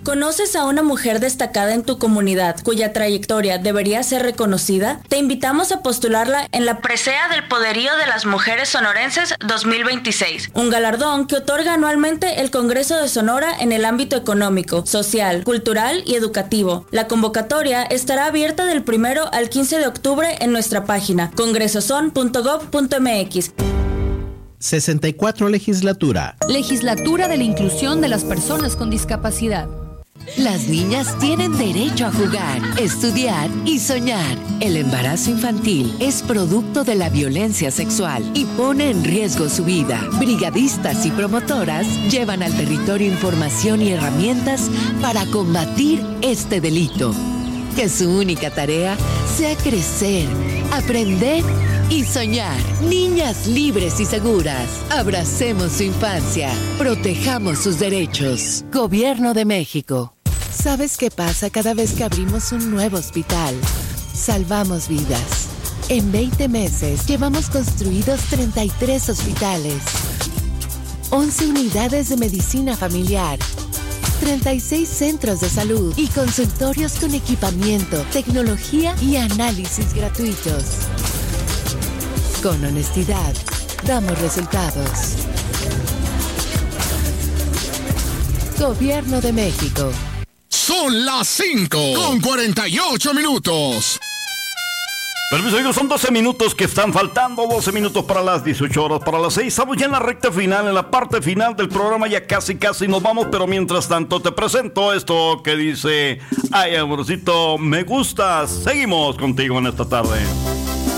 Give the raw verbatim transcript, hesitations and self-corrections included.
¿Conoces a una mujer destacada en tu comunidad cuya trayectoria debería ser reconocida? Te invitamos a postularla en la Presea del Poderío de las Mujeres Sonorenses dos mil veintiséis, un galardón que otorga anualmente el Congreso de Sonora en el ámbito económico, social, cultural y educativo. La convocatoria estará abierta del primero al quince de octubre en nuestra página congresoson punto gob punto mx. sesenta y cuatro Legislatura. Legislatura de la Inclusión de las Personas con Discapacidad. Las niñas tienen derecho a jugar, estudiar y soñar. El embarazo infantil es producto de la violencia sexual y pone en riesgo su vida. Brigadistas y promotoras llevan al territorio información y herramientas para combatir este delito. Que su única tarea sea crecer, aprender y soñar. Niñas libres y seguras. Abracemos su infancia. Protejamos sus derechos. Gobierno de México. ¿Sabes qué pasa cada vez que abrimos un nuevo hospital? Salvamos vidas. En veinte meses llevamos construidos treinta y tres hospitales, once unidades de medicina familiar, treinta y seis centros de salud y consultorios con equipamiento, tecnología y análisis gratuitos. Con honestidad, damos resultados. Gobierno de México. Son las cinco con cuarenta y ocho minutos. Permiso, amigos, son doce minutos que están faltando, doce minutos para las dieciocho horas, para las seis. Estamos ya en la recta final, en la parte final del programa, ya casi, casi nos vamos, pero mientras tanto te presento esto que dice: ay, amorcito, me gustas. Seguimos contigo en esta tarde.